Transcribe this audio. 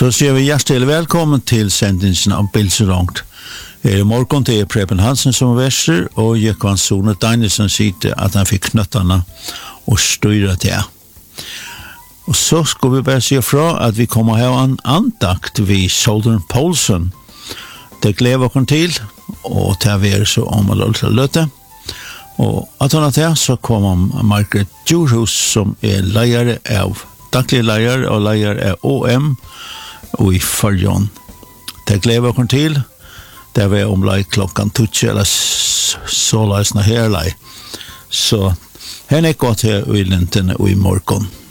Så ser vi hjertelig velkommen til sendingen av Bilserongt. I morgen til Preben Hansen som verser, og Jekvan Sone Danielsen sier at han fikk knøttene og styrer det. Og så skal vi bare si fra at vi kommer her en andakt ved Soldern Poulsen. Det gleder vi til, og til vi så om å løte. Og at han til, så kommer Margaret Djurhus, som leier av daglig leier og leier av OM og i Farjon. Det gleder vi til. Det var omlai klokkan 20 eller så leisende herlei. Så henne er godt her i lintene og i morgen.